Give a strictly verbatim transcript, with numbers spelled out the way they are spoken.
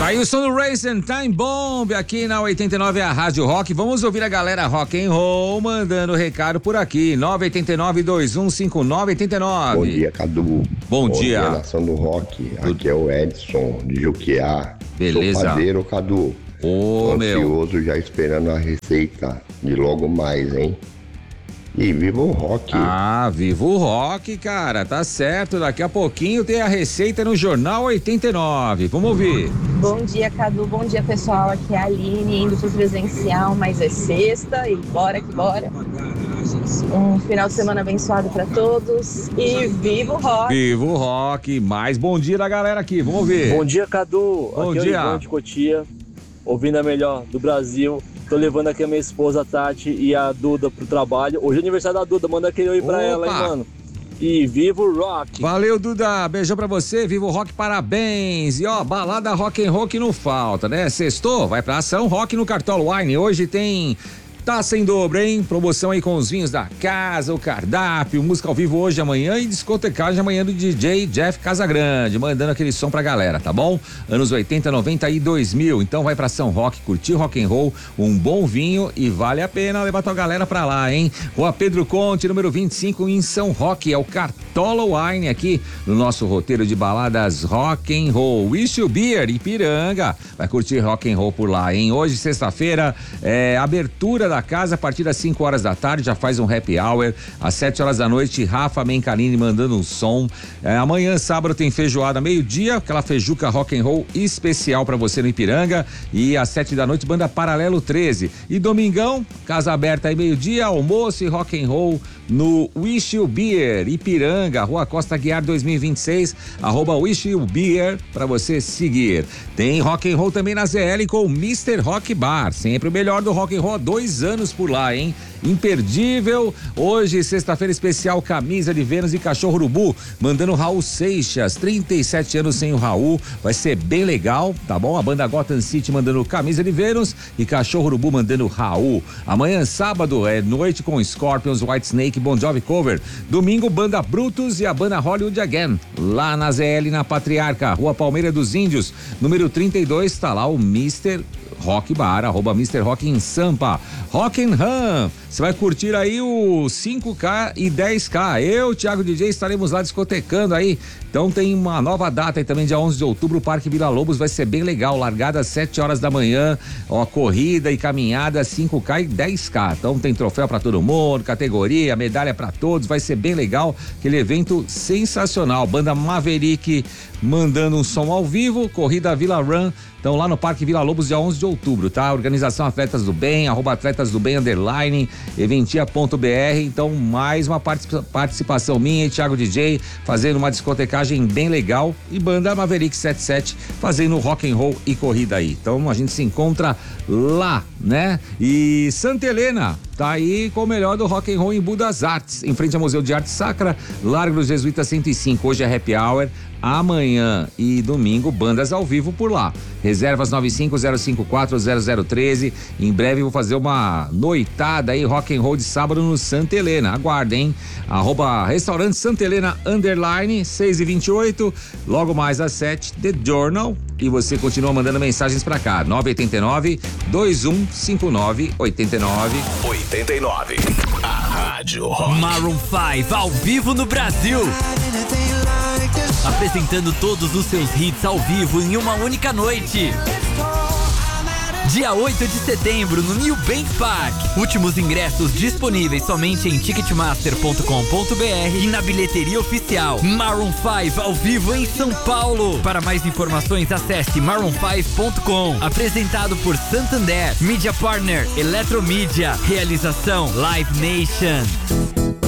Aí o som do Racing Time Bomb aqui na oitenta e nove, a Rádio Rock. Vamos ouvir a galera Rock and Roll mandando recado por aqui. nove oito nove, dois um cinco nove, oito nove. Bom dia, Cadu. Bom, Bom dia. dia, nação do rock. Aqui é o Edson de Juquiá. Beleza. Sou padeiro, Cadu. Ô, ansioso, meu. já esperando a receita de logo mais, hein? E viva o rock. Ah, viva o rock, cara. Tá certo. Daqui a pouquinho tem a receita no Jornal oitenta e nove. Vamos ouvir. Bom dia, Cadu. Bom dia, pessoal. Aqui é a Aline, indo pro presencial, mas é sexta e bora que bora. Um final de semana abençoado pra todos e viva o rock. Viva o rock. Mais bom dia da galera aqui. Vamos ver. Bom dia, Cadu. Bom aqui dia. é o Ivan de Cotia, ouvindo a melhor do Brasil. Tô levando aqui a minha esposa, a Tati, e a Duda pro trabalho. Hoje é aniversário da Duda, manda aquele oi pra Opa. ela, hein, mano. E viva o rock. Valeu, Duda. Beijão pra você. Viva o rock, parabéns. E ó, balada rock and roll que não falta, né? Sextou, vai pra ação rock no Cartola Wine. Hoje tem taça em dobro, hein? Promoção aí com os vinhos da casa, o cardápio, música ao vivo hoje, amanhã e discotecagem amanhã do D J Jeff Casagrande, mandando aquele som pra galera, tá bom? Anos oitenta, noventa e dois mil. Então vai pra São Roque, curtir rock and roll, um bom vinho e vale a pena levar tua galera pra lá, hein? Rua Pedro Conte, número vinte e cinco, em São Roque, é o Cartola Wine aqui no nosso roteiro de baladas rock and roll. Wish You Beer, Ipiranga, vai curtir rock and roll por lá, hein? Hoje, sexta-feira, é abertura da casa a partir das cinco horas da tarde, já faz um happy hour, às sete horas da noite, Rafa Mencarini mandando um som. É, amanhã, sábado, tem feijoada meio-dia, aquela feijuca rock and roll especial pra você no Ipiranga, e às sete da noite, banda Paralelo treze. E domingão, casa aberta aí meio-dia, almoço e rock and roll no Wish You Beer, Ipiranga, Rua Costa Guiar dois mil e vinte e seis, arroba Wish You Beer, pra você seguir. Tem rock and roll também na Z L com o mister Rock Bar, sempre o melhor do rock and roll há dois anos por lá, hein? Imperdível. Hoje, sexta-feira especial, camisa de Vênus e Cachorro Urubu, mandando Raul Seixas, trinta e sete anos sem o Raul, vai ser bem legal, tá bom? A banda Gotham City mandando camisa de Vênus e Cachorro Urubu mandando Raul. Amanhã, sábado, é noite com Scorpions, White Snake, Bon Jovi Cover. Domingo, banda Brutus e a banda Hollywood Again, lá na Z L, na Patriarca, Rua Palmeira dos Índios, número trinta e dois, tá lá o mister Rock Bar, arroba mister Rock em Sampa. Rock and Ram, você vai curtir aí o cinco K e dez K. Eu, Thiago D J, estaremos lá discotecando aí. Então tem uma nova data aí também, dia onze de outubro, o Parque Vila Lobos, vai ser bem legal. Largada às sete horas da manhã, ó, corrida e caminhada cinco K e dez K. Então tem troféu pra todo mundo, categoria, medalha pra todos, vai ser bem legal. Aquele evento sensacional. Banda Maverick mandando um som ao vivo, corrida Vila Run. Então lá no Parque Vila Lobos, dia onze de outubro, tá? Organização Atletas do Bem, arroba Atletas do Bem, underline, eventia ponto b r. Então mais uma participa- participação minha e Thiago D J, fazendo uma discotecagem bem legal, e banda Maverick setenta e sete fazendo rock and roll e corrida aí. Então a gente se encontra lá, né? E Santa Helena tá aí com o melhor do rock and roll em Budas Artes, em frente ao Museu de Arte Sacra, Largo dos Jesuítas cento e cinco. Hoje é happy hour, amanhã e domingo, bandas ao vivo por lá. Reservas nove cinco zero cinco quatro zero zero um três. Em breve vou fazer uma noitada aí, rock and roll de sábado no Santa Helena. Aguardem, hein? Arroba Restaurante Santa Helena, underline, seis e vinte e oito. Logo mais às sete, The Journal. E você continua mandando mensagens pra cá, nove oito nove, dois um cinco nove, oito nove. oitenta e nove. A Rádio Rock. Maroon cinco ao vivo no Brasil. Apresentando todos os seus hits ao vivo em uma única noite. Dia oito de setembro no New Bank Park. Últimos ingressos disponíveis somente em ticketmaster ponto com ponto b r e na bilheteria oficial. Maroon cinco ao vivo em São Paulo. Para mais informações, acesse maroon cinco ponto com. Apresentado por Santander, Media Partner, Eletromídia. Realização Live Nation.